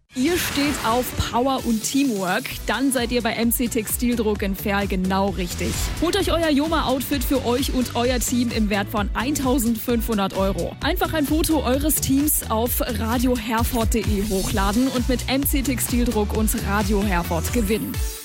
Ihr steht auf Power und Teamwork, dann seid ihr bei MC Textildruck in Verl genau richtig. Holt euch euer Joma-Outfit für euch und euer Team im Wert von 1.500 €. Einfach ein Foto eures Teams auf radioherford.de hochladen und mit MC Textildruck und Radio Herford gewinnen.